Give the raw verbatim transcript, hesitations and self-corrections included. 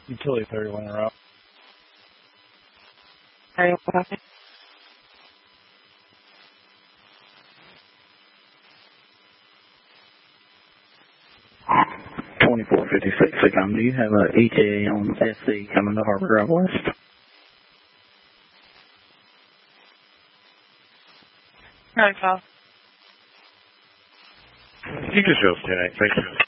Utility thirty-one route. Sorry, what happened? twenty-four fifty-six, Secom, do you have an E T A on S C coming to Harbor Drive West? No, Paul. You can show ten eight, thank you.